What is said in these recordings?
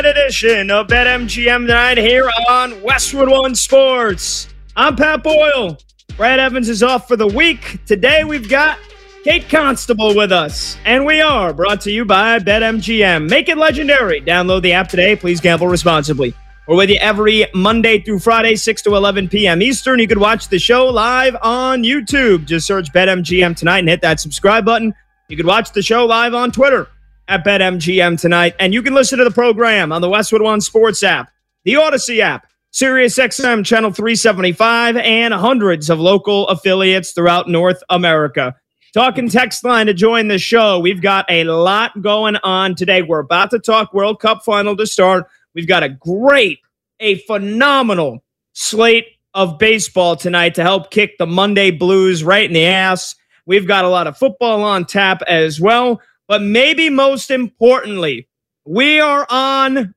Edition of BetMGM tonight here on Westwood One Sports. I'm Pat Boyle. Brad Evans is off for the week. Today we've got Kate Constable with us, and we are brought to you by BetMGM. Make it legendary. Download the app today. Please gamble responsibly. We're with you every Monday through Friday, 6 to 11 p.m. Eastern. You can watch the show live on YouTube. Just search BetMGM tonight and hit that subscribe button. You can watch the show live on Twitter at BetMGM tonight. And you can listen to the program on the Westwood One Sports app, the Odyssey app, SiriusXM Channel 375, and hundreds of local affiliates throughout North America. Talking text line to join the show. We've got a lot going on today. We're about to talk World Cup final to start. We've got a phenomenal slate of baseball tonight to help kick the Monday blues right in the ass. We've got a lot of football on tap as well. But maybe most importantly, we are on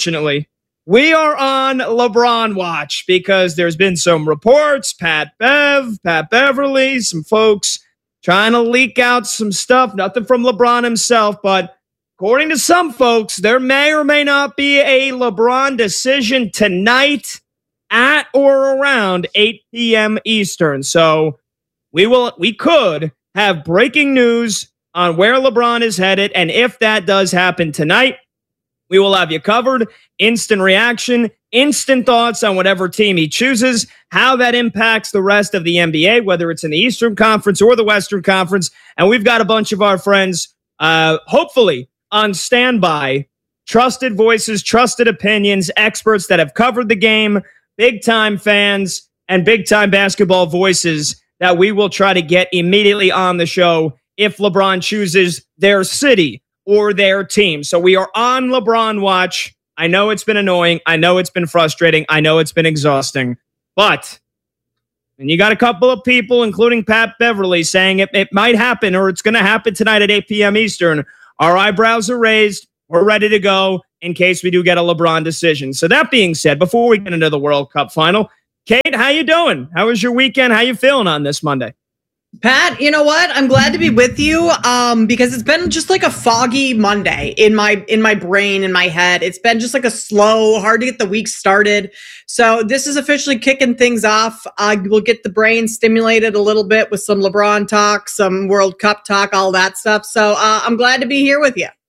LeBron watch because there's been some reports, Pat Beverly, some folks trying to leak out some stuff, nothing from LeBron himself, but according to some folks, there may or may not be a LeBron decision tonight at or around 8 p.m. Eastern. So we could have breaking news on where LeBron is headed, and if that does happen tonight, we will have you covered. Instant reaction, instant thoughts on whatever team he chooses, how that impacts the rest of the NBA, whether it's in the Eastern Conference or the Western Conference. And we've got a bunch of our friends, hopefully, on standby, trusted voices, trusted opinions, experts that have covered the game, big-time fans, and big-time basketball voices that we will try to get immediately on the show if LeBron chooses their city or their team. So we are on LeBron watch. I know it's been annoying. I know it's been frustrating. I know it's been exhausting. But, and you got a couple of people, including Pat Beverly, saying it might happen or it's going to happen tonight at 8 p.m. Eastern. Our eyebrows are raised. We're ready to go in case we do get a LeBron decision. So that being said, before we get into the World Cup final, Kate, how you doing? How was your weekend? How you feeling on this Monday? Pat, you know what? I'm glad to be with you because it's been just like a foggy Monday in my brain, in my head. It's been just like a slow, hard to get the week started. So this is officially kicking things off. We'll get the brain stimulated a little bit with some LeBron talk, some World Cup talk, all that stuff. So I'm glad to be here with you.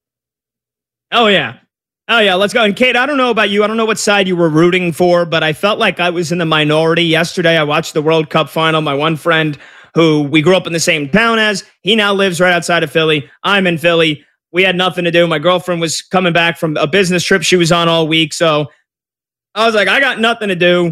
Oh, yeah. Oh, yeah, let's go. And Kate, I don't know about you. I don't know what side you were rooting for, but I felt like I was in the minority yesterday. I watched the World Cup final. My one friend who we grew up in the same town as, he now lives right outside of Philly. I'm in Philly. We had nothing to do. My girlfriend was coming back from a business trip she was on all week. So I was like, I got nothing to do.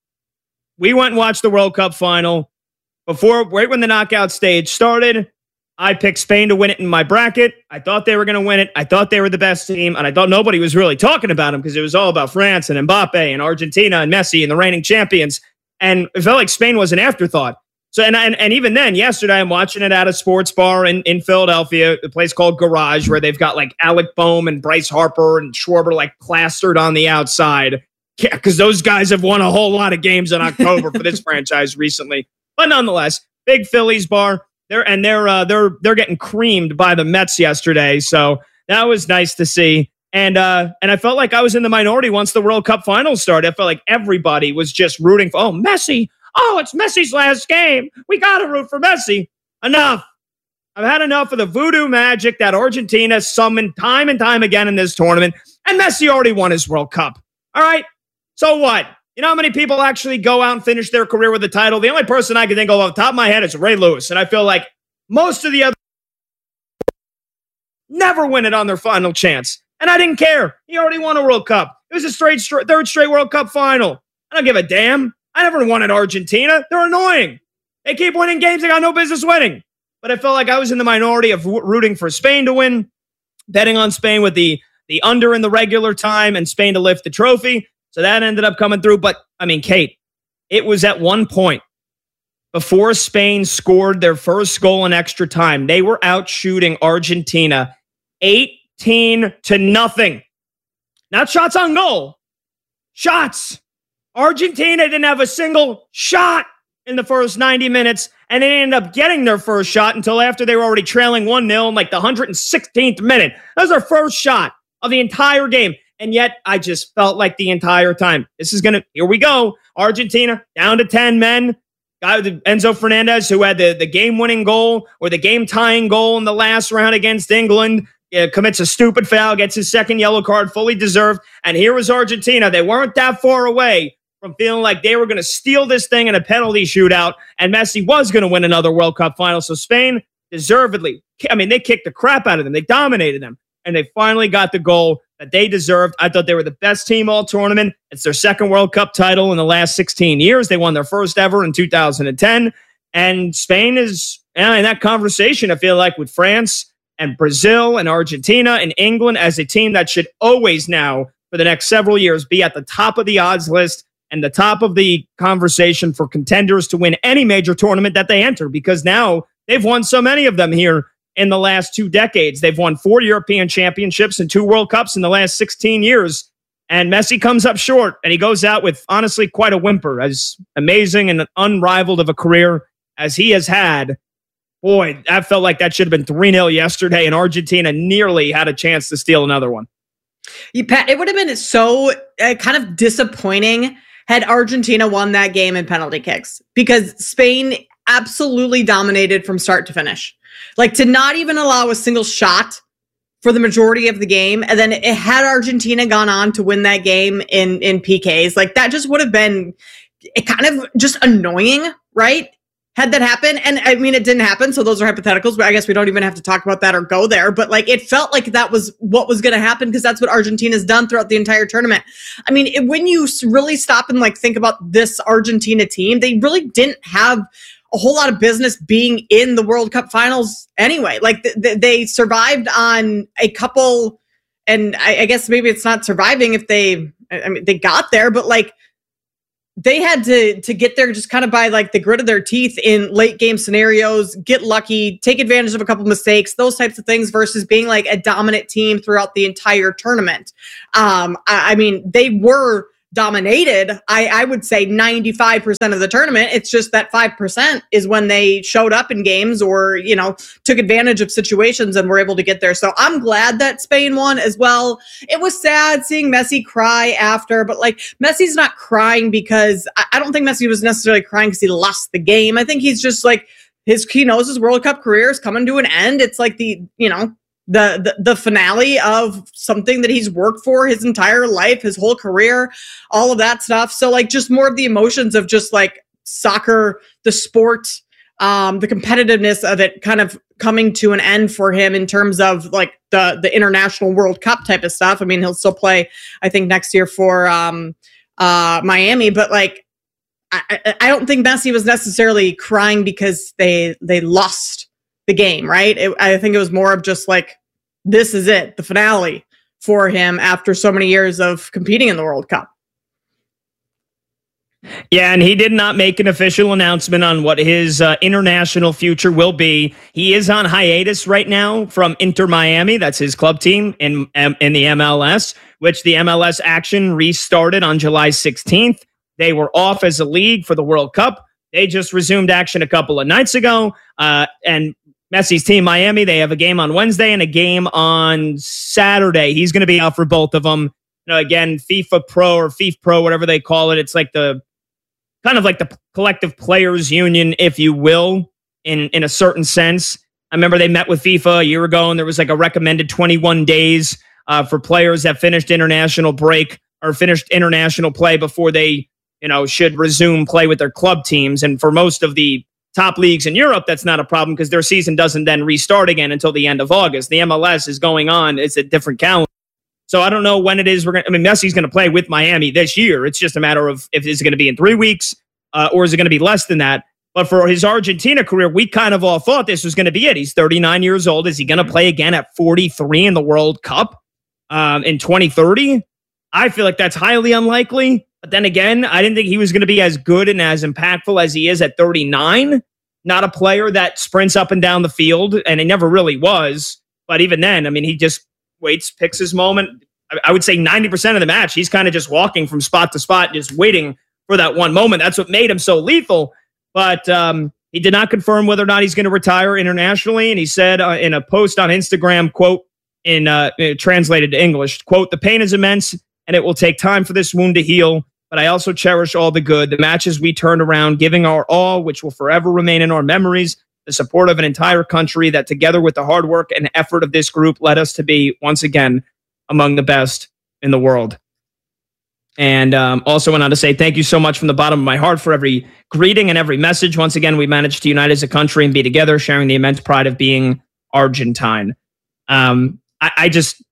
We went and watched the World Cup final. Right when the knockout stage started, I picked Spain to win it in my bracket. I thought they were going to win it. I thought they were the best team, and I thought nobody was really talking about them because it was all about France and Mbappe and Argentina and Messi and the reigning champions. And it felt like Spain was an afterthought. So, and even then, yesterday, I'm watching it at a sports bar in Philadelphia, a place called Garage, where they've got like Alec Boehm and Bryce Harper and Schwarber like plastered on the outside. Yeah, because those guys have won a whole lot of games in October for this franchise recently. But nonetheless, big Phillies bar. They're getting creamed by the Mets yesterday, so that was nice to see. And I felt like I was in the minority once the World Cup finals started. I felt like everybody was just rooting for, Messi. Oh, it's Messi's last game. We got to root for Messi. Enough. I've had enough of the voodoo magic that Argentina summoned time and time again in this tournament. And Messi already won his World Cup. All right. So what? You know how many people actually go out and finish their career with a title? The only person I can think of off the top of my head is Ray Lewis. And I feel like most of the other never win it on their final chance. And I didn't care. He already won a World Cup. It was a third straight World Cup final. I don't give a damn. I never wanted Argentina. They're annoying. They keep winning games they got no business winning. But I felt like I was in the minority of rooting for Spain to win, betting on Spain with the under in the regular time and Spain to lift the trophy. So that ended up coming through. But, I mean, Kate, it was at one point before Spain scored their first goal in extra time, they were out shooting Argentina 18-0. Not shots on goal. Shots. Argentina didn't have a single shot in the first 90 minutes, and they ended up getting their first shot until after they were already trailing 1-0 in like the 116th minute. That was their first shot of the entire game. And yet I just felt like the entire time, here we go. Argentina down to 10 men. Guy with Enzo Fernandez, who had the game-winning goal or the game-tying goal in the last round against England, commits a stupid foul, gets his second yellow card, fully deserved. And here was Argentina. They weren't that far away from feeling like they were going to steal this thing in a penalty shootout, and Messi was going to win another World Cup final. So Spain deservedly, they kicked the crap out of them. They dominated them, and they finally got the goal that they deserved. I thought they were the best team all tournament. It's their second World Cup title in the last 16 years. They won their first ever in 2010. And Spain is in that conversation, I feel like, with France and Brazil and Argentina and England as a team that should always now, for the next several years, be at the top of the odds list and the top of the conversation for contenders to win any major tournament that they enter, because now they've won so many of them here in the last 2 decades. They've won 4 European championships and 2 World Cups in the last 16 years. And Messi comes up short, and he goes out with, honestly, quite a whimper. As amazing and unrivaled of a career as he has had, boy, I felt like that should have been 3-0 yesterday, and Argentina nearly had a chance to steal another one. Pat, it would have been so kind of disappointing had Argentina won that game in penalty kicks, because Spain absolutely dominated from start to finish. Like, to not even allow a single shot for the majority of the game, and then it had Argentina gone on to win that game in PKs, like, that just would have been kind of just annoying, right? Had that happen. And I mean, it didn't happen, so those are hypotheticals, but I guess we don't even have to talk about that or go there. But like, it felt like that was what was going to happen, because that's what Argentina's done throughout the entire tournament. I mean, when you really stop and like think about this Argentina team, they really didn't have a whole lot of business being in the World Cup finals anyway. Like, they survived on a couple, and I guess maybe it's not surviving if they got there, but like, they had to get there just kind of by like the grit of their teeth in late game scenarios, get lucky, take advantage of a couple mistakes, those types of things, versus being like a dominant team throughout the entire tournament. I mean, they were dominated, I would say 95% of the tournament. It's just that 5% is when they showed up in games or, took advantage of situations and were able to get there. So I'm glad that Spain won as well. It was sad seeing Messi cry after, but like, Messi's not crying because I don't think Messi was necessarily crying because he lost the game. I think he's just like, he knows his World Cup career is coming to an end. It's like the finale of something that he's worked for his entire life, his whole career, all of that stuff. So like, just more of the emotions of just like soccer, the sport, the competitiveness of it kind of coming to an end for him in terms of like the international World Cup type of stuff. I mean, he'll still play, I think, next year for Miami, but like, I don't think Messi was necessarily crying because they lost the game, right? I think it was more of just like, this is it, the finale for him after so many years of competing in the World Cup. Yeah, and he did not make an official announcement on what his international future will be. He is on hiatus right now from Inter Miami. That's his club team in the MLS, which the MLS action restarted on July 16th. They were off as a league for the World Cup. They just resumed action a couple of nights ago, and Messi's team, Miami, they have a game on Wednesday and a game on Saturday. He's going to be out for both of them. Again, FIFA Pro or FIFA Pro, whatever they call it. It's like the kind of like the collective players union, if you will, in a certain sense. I remember they met with FIFA a year ago, and there was like a recommended 21 days for players that finished international break or finished international play before they, should resume play with their club teams. And for most of the top leagues in Europe, that's not a problem because their season doesn't then restart again until the end of August. The MLS is going on. It's a different calendar. So I don't know when it is. Messi's going to play with Miami this year. It's just a matter of if it's going to be in 3 weeks or is it going to be less than that. But for his Argentina career, we kind of all thought this was going to be it. He's 39 years old. Is he going to play again at 43 in the World Cup in 2030? I feel like that's highly unlikely. But then again, I didn't think he was going to be as good and as impactful as he is at 39. Not a player that sprints up and down the field, and he never really was. But even then, he just waits, picks his moment. I would say 90% of the match, he's kind of just walking from spot to spot, just waiting for that one moment. That's what made him so lethal. But he did not confirm whether or not he's going to retire internationally. And he said in a post on Instagram, quote, translated to English. Quote, "The pain is immense and it will take time for this wound to heal, but I also cherish all the good, the matches we turned around, giving our all, which will forever remain in our memories, the support of an entire country that together with the hard work and effort of this group led us to be, once again, among the best in the world." And also went on to say, "Thank you so much from the bottom of my heart for every greeting and every message. Once again, we managed to unite as a country and be together, sharing the immense pride of being Argentine." I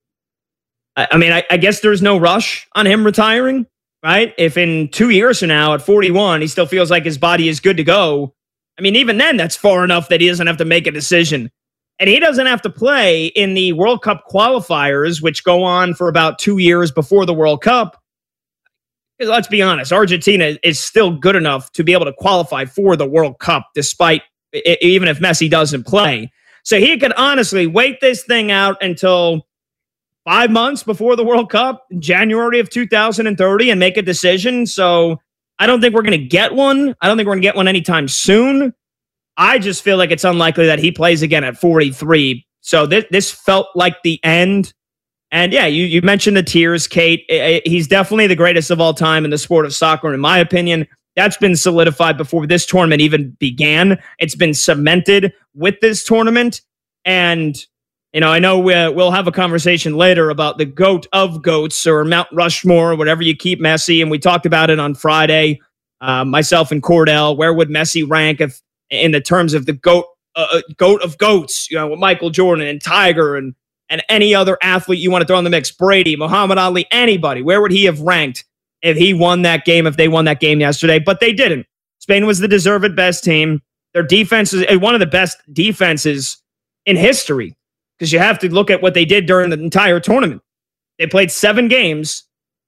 guess there's no rush on him retiring, right? If in 2 years from now at 41, he still feels like his body is good to go, I mean, even then, that's far enough that he doesn't have to make a decision. And he doesn't have to play in the World Cup qualifiers, which go on for about 2 years before the World Cup. Because let's be honest, Argentina is still good enough to be able to qualify for the World Cup, despite even if Messi doesn't play. So he could honestly wait this thing out until 5 months before the World Cup, January of 2030, and make a decision. So I don't think we're going to get one. I don't think we're going to get one anytime soon. I just feel like it's unlikely that he plays again at 43. So this felt like the end. And yeah, you mentioned the tears, Kate. He's definitely the greatest of all time in the sport of soccer, in my opinion. That's been solidified before this tournament even began. It's been cemented with this tournament. And, I know we'll have a conversation later about the GOAT of GOATs, or Mount Rushmore, or whatever you keep Messi. And we talked about it on Friday, myself and Cordell. Where would Messi rank if in the terms of the GOAT of GOATs, with Michael Jordan and Tiger and any other athlete you want to throw in the mix, Brady, Muhammad Ali, anybody, where would he have ranked if he won that game, if they won that game yesterday? But they didn't. Spain was the deserved best team. Their defense is one of the best defenses in history, because you have to look at what they did during the entire tournament. They played 7 games,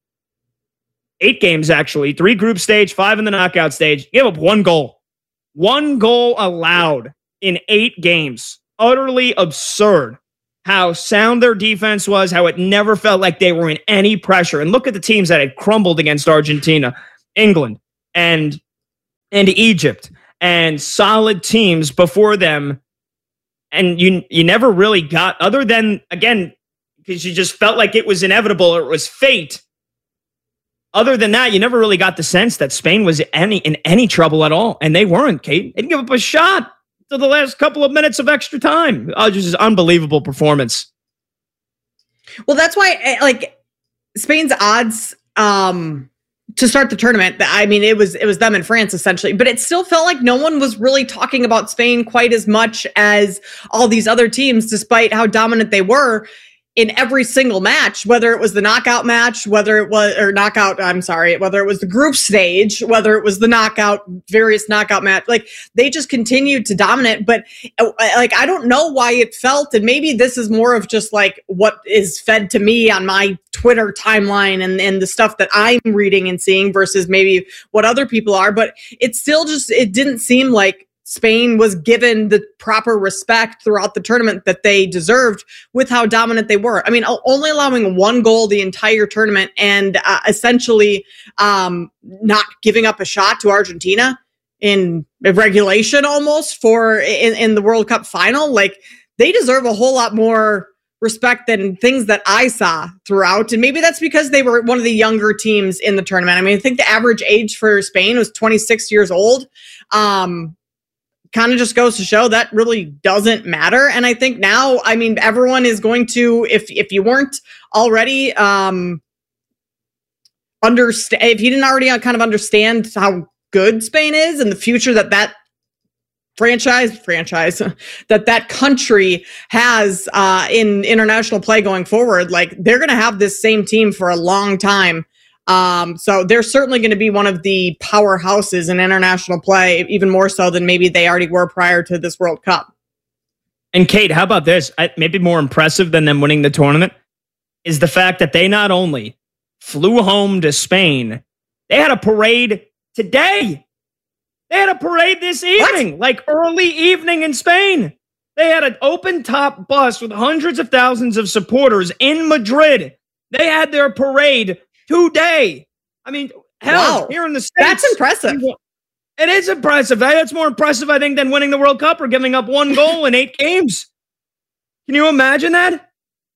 8 games actually, 3 group stage, 5 in the knockout stage. Gave up 1 goal. 1 goal allowed in 8 games. Utterly absurd how sound their defense was, how it never felt like they were in any pressure. And look at the teams that had crumbled against Argentina, England, and Egypt, and solid teams before them. And you never really got, other than, again, because you just felt like it was inevitable or it was fate. Other than that, you never really got the sense that Spain was in any trouble at all. And they weren't, Kate. They didn't give up a shot to the last couple of minutes of extra time. Just an unbelievable performance. Well, that's why, Spain's odds to start the tournament, I mean, it was them and France essentially, but it still felt like no one was really talking about Spain quite as much as all these other teams, despite how dominant they were in every single match, whether it was the knockout match, whether it was the group stage, whether it was the various knockout match, they just continued to dominate. But I don't know why it felt, and maybe this is more of just what is fed to me on my Twitter timeline and the stuff that I'm reading and seeing versus maybe what other people are, but it still it didn't seem like Spain was given the proper respect throughout the tournament that they deserved with how dominant they were. I mean, only allowing 1 goal the entire tournament and essentially not giving up a shot to Argentina in regulation almost in the World Cup final. They deserve a whole lot more respect than things that I saw throughout. And maybe that's because they were one of the younger teams in the tournament. I mean, I think the average age for Spain was 26 years old. Kind of just goes to show that really doesn't matter. And I think now, I mean, everyone is going to, if you weren't already if you didn't already kind of understand how good Spain is and the future that franchise that country has in international play going forward, they're going to have this same team for a long time. So they're certainly going to be one of the powerhouses in international play, even more so than maybe they already were prior to this World Cup. And Kate, how about this? Maybe more impressive than them winning the tournament is the fact that they not only flew home to Spain, they had a parade today. They had a parade this evening, early evening in Spain. They had an open top bus with hundreds of thousands of supporters in Madrid. They had their parade today. I mean, hell, here in the States. That's impressive. It is impressive. That's more impressive, I think, than winning the World Cup or giving up 1 goal in 8 games. Can you imagine that?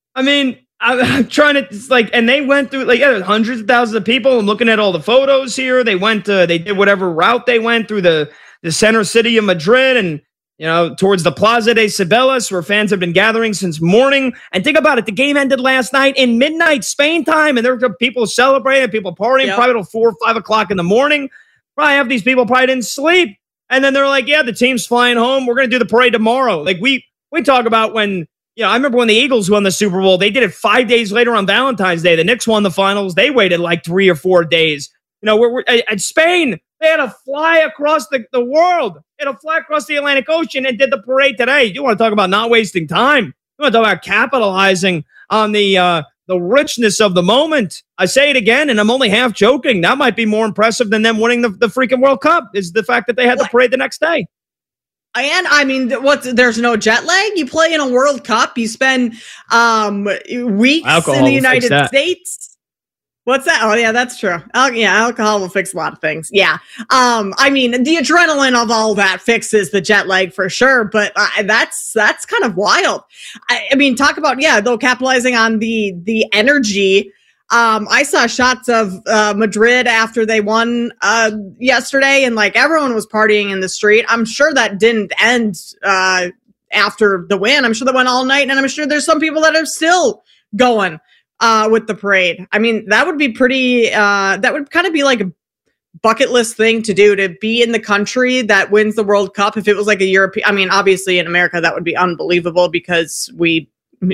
I mean, I'm trying to it's like, and they went through like there's hundreds of thousands of people. I'm looking at all the photos here. They did whatever route they went through the center city of Madrid and towards the Plaza de Cibeles, where fans have been gathering since morning. And think about it, the game ended last night in midnight Spain time, and there were people celebrating, people partying, probably till 4 or 5 o'clock in the morning. Probably half these people probably didn't sleep. And then they're like, yeah, the team's flying home. We're going to do the parade tomorrow. Like we talk about when, I remember when the Eagles won the Super Bowl, they did it 5 days later on Valentine's Day. The Knicks won the finals. They waited like 3 or 4 days. We're at Spain, they had to fly across the world. They had to fly across the Atlantic Ocean and did the parade today. You want to talk about not wasting time. You want to talk about capitalizing on the richness of the moment. I say it again, and I'm only half joking. That might be more impressive than them winning the freaking World Cup, is the fact that they had the parade the next day. And I mean, there's no jet lag. You play in a World Cup. You spend weeks in the United States. What's that? Oh, yeah, that's true. Alcohol will fix a lot of things. Yeah. I mean, the adrenaline of all that fixes the jet lag for sure, but that's kind of wild. I mean, talk about, though, capitalizing on the energy. I saw shots of Madrid after they won yesterday, and like everyone was partying in the street. I'm sure that didn't end after the win. I'm sure they went all night, and I'm sure there's some people that are still going with the parade. I mean, that would be pretty, that would kind of be like a bucket list thing to do, to be in the country that wins the World Cup. If it was like a European, I mean, obviously in America, that would be unbelievable because we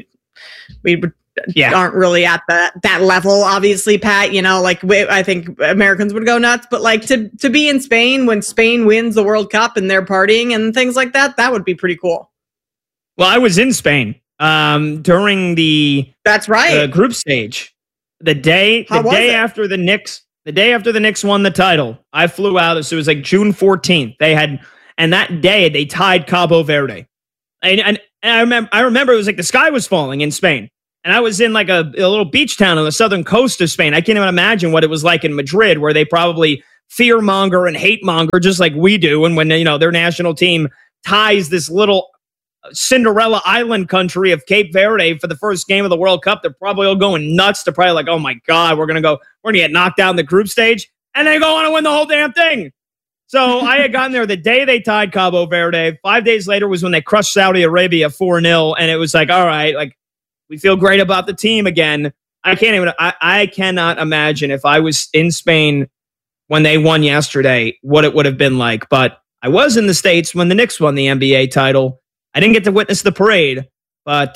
aren't really at that level, obviously, Pat, I think Americans would go nuts, but like to be in Spain when Spain wins the World Cup and they're partying and things like that, that would be pretty cool. Well, I was in Spain during the group stage, the day after the Knicks won the title. I flew out. So it was like June 14th. And that day they tied Cabo Verde, and I remember it was like the sky was falling in Spain, and I was in like a little beach town on the southern coast of Spain. I can't even imagine what it was like in Madrid, where they probably fear monger and hate monger just like we do, and when their national team ties this little Cinderella Island country of Cape Verde for the first game of the World Cup, they're probably all going nuts. They're probably like, oh my God, we're gonna get knocked out in the group stage, and they go on to win the whole damn thing. So I had gotten there the day they tied Cabo Verde. 5 days later was when they crushed Saudi Arabia 4-0, and it was like, all right, like we feel great about the team again. I cannot imagine if I was in Spain when they won yesterday, what it would have been like. But I was in the States when the Knicks won the NBA title. I didn't get to witness the parade, but,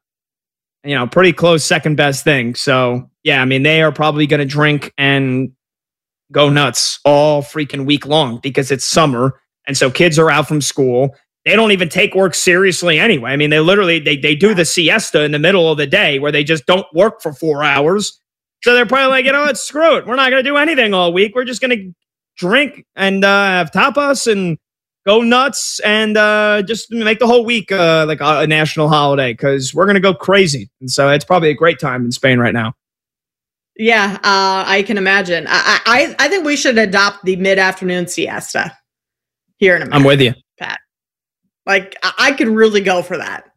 pretty close second best thing. So, yeah, I mean, they are probably going to drink and go nuts all freaking week long because it's summer. And so kids are out from school. They don't even take work seriously anyway. I mean, they literally, they do the siesta in the middle of the day where they just don't work for 4 hours. So they're probably like, screw it. We're not going to do anything all week. We're just going to drink and have tapas and go nuts and just make the whole week like a national holiday because we're going to go crazy. And so it's probably a great time in Spain right now. Yeah, I can imagine. I think we should adopt the mid-afternoon siesta here in America. I'm with you, Pat. Like, I could really go for that.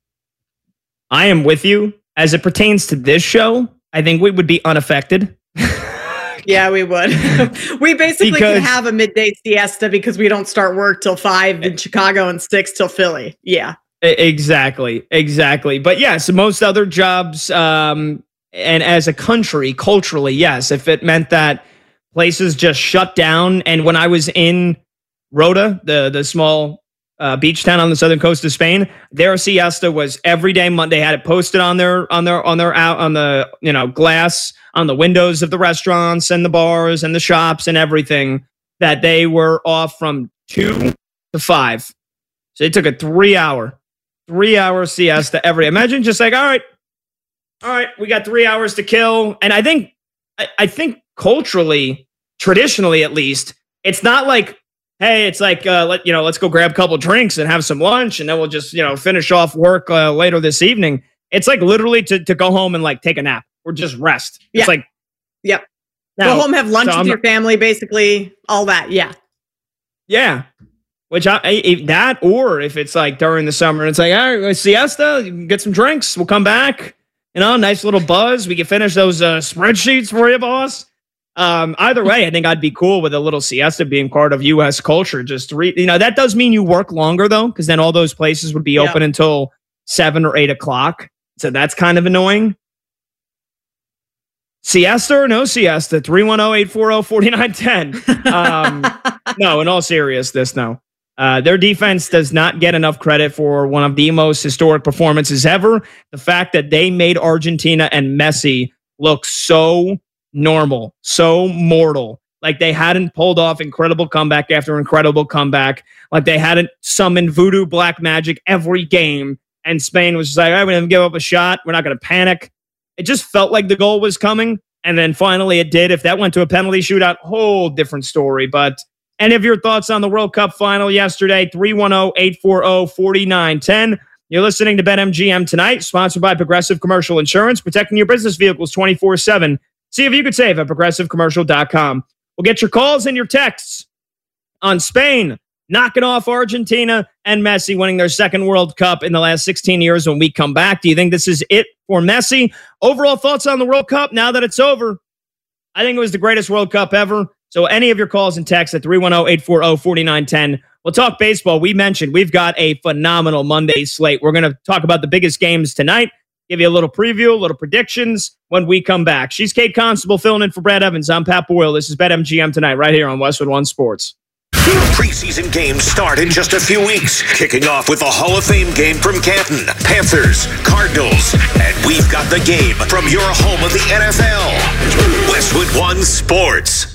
I am with you. As it pertains to this show, I think we would be unaffected. Yeah, we would. We basically could have a midday siesta because we don't start work till 5 in Chicago and 6 till Philly. Yeah. Exactly. But yes, most other jobs, and as a country, culturally, yes, if it meant that places just shut down. And when I was in Rota, the small beach town on the southern coast of Spain, their siesta was every day. Monday had it posted on the glass on the windows of the restaurants and the bars and the shops and everything that they were off from 2 to 5. So they took a 3 hour siesta every day. Imagine just like, all right, we got 3 hours to kill. And I think culturally, traditionally at least, it's not like, hey, it's like, let's go grab a couple drinks and have some lunch and then we'll just, finish off work later this evening. It's like literally to go home and like take a nap or just rest. Yeah. It's like, yep. Go home, have lunch with your family, basically, all that. Yeah. Yeah. Which that, or if it's like during the summer, it's like, all right, siesta, get some drinks. We'll come back. Nice little buzz. We can finish those spreadsheets for you, boss. Either way, I think I'd be cool with a little siesta being part of U.S. culture. Just that does mean you work longer though, because then all those places would be open until 7 or 8 o'clock. So that's kind of annoying. Siesta or no siesta? 310-840-4910. No, in all seriousness, no. Their defense does not get enough credit for one of the most historic performances ever. The fact that they made Argentina and Messi look so normal, so mortal. Like they hadn't pulled off incredible comeback after incredible comeback. Like they hadn't summoned voodoo black magic every game. And Spain was just like, all right, we're going to give up a shot. We're not going to panic. It just felt like the goal was coming. And then finally it did. If that went to a penalty shootout, whole different story. But any of your thoughts on the World Cup final yesterday? 310-840-4910. You're listening to BetMGM tonight, sponsored by Progressive Commercial Insurance, protecting your business vehicles 24/7. See if you could save at progressivecommercial.com. We'll get your calls and your texts on Spain knocking off Argentina and Messi winning their second World Cup in the last 16 years when we come back. Do you think this is it for Messi? Overall thoughts on the World Cup now that it's over? I think it was the greatest World Cup ever. So any of your calls and texts at 310-840-4910. We'll talk baseball. We mentioned we've got a phenomenal Monday slate. We're going to talk about the biggest games tonight, give you a little preview, a little predictions when we come back. She's Kate Constable filling in for Brad Evans. I'm Pat Boyle. This is BetMGM tonight right here on Westwood One Sports. Preseason games start in just a few weeks, kicking off with the Hall of Fame game from Canton, Panthers, Cardinals, and we've got the game from your home of the NFL, Westwood One Sports.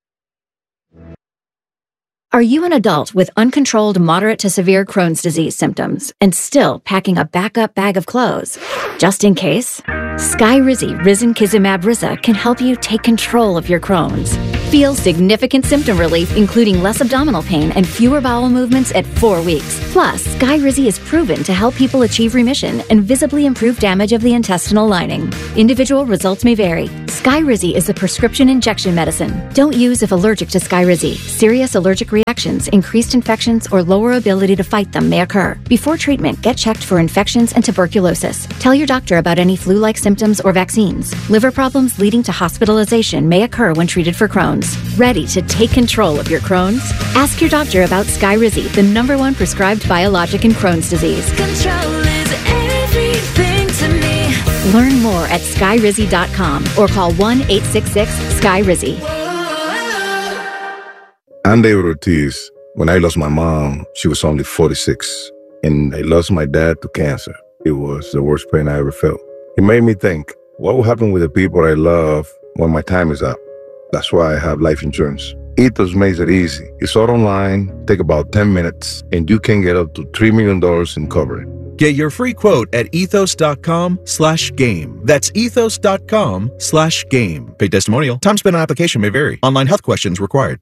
Are you an adult with uncontrolled moderate to severe Crohn's disease symptoms and still packing a backup bag of clothes? Just in case, Skyrizi Risankizumab Riza can help you take control of your Crohn's. Feel significant symptom relief, including less abdominal pain and fewer bowel movements at 4 weeks. Plus, Skyrizi is proven to help people achieve remission and visibly improve damage of the intestinal lining. Individual results may vary. Skyrizi is a prescription injection medicine. Don't use if allergic to Skyrizi. Serious allergic reactions, increased infections, or lower ability to fight them may occur. Before treatment, get checked for infections and tuberculosis. Tell your doctor about any flu-like symptoms or vaccines. Liver problems leading to hospitalization may occur when treated for Crohn's. Ready to take control of your Crohn's? Ask your doctor about Skyrizi, the #1 prescribed biologic in Crohn's disease. Control is everything to me. Learn more at skyrizi.com or call 1-866-SKYRIZI. I'm David Ortiz. When I lost my mom, she was only 46, and I lost my dad to cancer. It was the worst pain I ever felt. It made me think, what will happen with the people I love when my time is up? That's why I have life insurance. Ethos makes it easy. It's all online, take about 10 minutes, and you can get up to $3 million in coverage. Get your free quote at ethos.com/game. That's ethos.com/game. Paid testimonial. Time spent on application may vary. Online health questions required.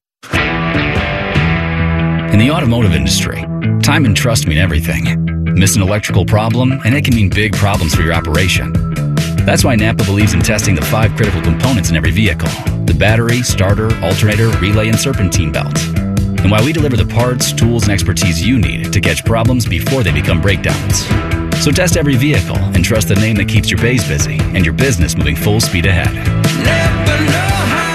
In the automotive industry, time and trust mean everything. Miss an electrical problem, and it can mean big problems for your operation. That's why Napa believes in testing the 5 critical components in every vehicle: the battery, starter, alternator, relay, and serpentine belt. And why we deliver the parts, tools, and expertise you need to catch problems before they become breakdowns. So test every vehicle and trust the name that keeps your bays busy and your business moving full speed ahead. Never know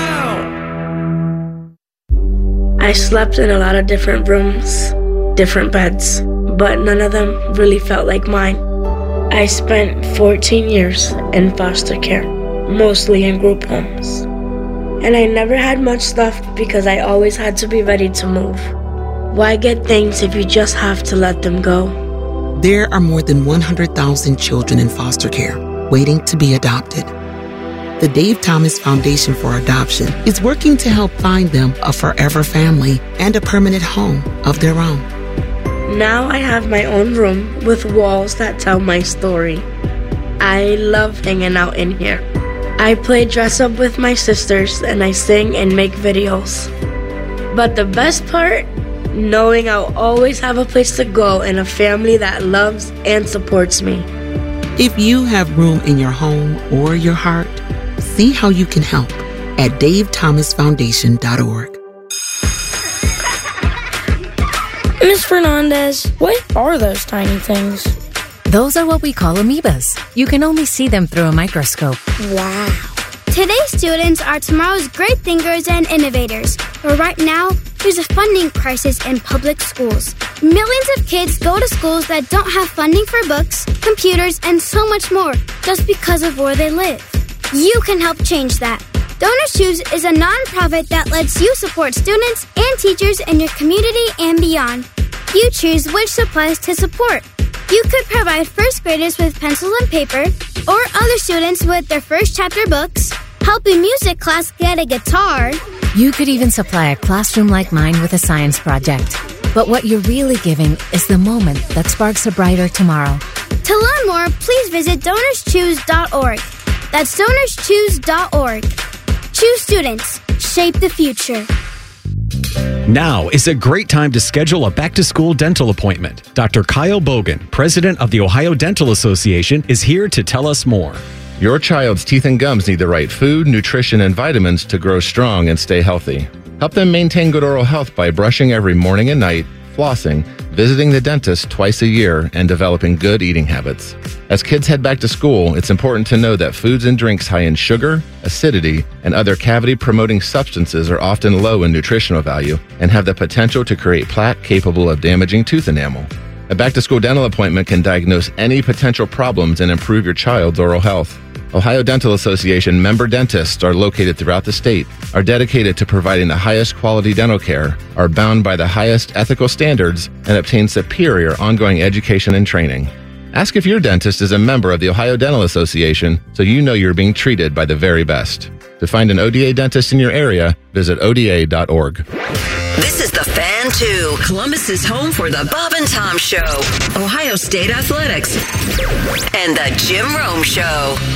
how. I slept in a lot of different rooms, different beds, but none of them really felt like mine. I spent 14 years in foster care, mostly in group homes. And I never had much stuff because I always had to be ready to move. Why get things if you just have to let them go? There are more than 100,000 children in foster care waiting to be adopted. The Dave Thomas Foundation for Adoption is working to help find them a forever family and a permanent home of their own. Now I have my own room with walls that tell my story. I love hanging out in here. I play dress up with my sisters and I sing and make videos. But the best part? Knowing I'll always have a place to go and a family that loves and supports me. If you have room in your home or your heart, see how you can help at davethomasfoundation.org. Ms. Fernandez, what are those tiny things? Those are what we call amoebas. You can only see them through a microscope. Wow. Today's students are tomorrow's great thinkers and innovators. But right now, there's a funding crisis in public schools. Millions of kids go to schools that don't have funding for books, computers, and so much more just because of where they live. You can help change that. Donors Choose is a nonprofit that lets you support students and teachers in your community and beyond. You choose which supplies to support. You could provide first graders with pencils and paper, or other students with their first chapter books, help a music class get a guitar. You could even supply a classroom like mine with a science project. But what you're really giving is the moment that sparks a brighter tomorrow. To learn more, please visit DonorsChoose.org. That's DonorsChoose.org. Choose students. Shape the future. Now is a great time to schedule a back-to-school dental appointment. Dr. Kyle Bogan, president of the Ohio Dental Association, is here to tell us more. Your child's teeth and gums need the right food, nutrition, and vitamins to grow strong and stay healthy. Help them maintain good oral health by brushing every morning and night, flossing, visiting the dentist twice a year, and developing good eating habits. As kids head back to school, it's important to know that foods and drinks high in sugar, acidity, and other cavity-promoting substances are often low in nutritional value and have the potential to create plaque capable of damaging tooth enamel. A back-to-school dental appointment can diagnose any potential problems and improve your child's oral health. Ohio Dental Association member dentists are located throughout the state, are dedicated to providing the highest quality dental care, are bound by the highest ethical standards, and obtain superior ongoing education and training. Ask if your dentist is a member of the Ohio Dental Association so you know you're being treated by the very best. To find an ODA dentist in your area, visit ODA.org. This is the Fan 2, Columbus's home for the Bob and Tom Show, Ohio State Athletics, and the Jim Rome Show.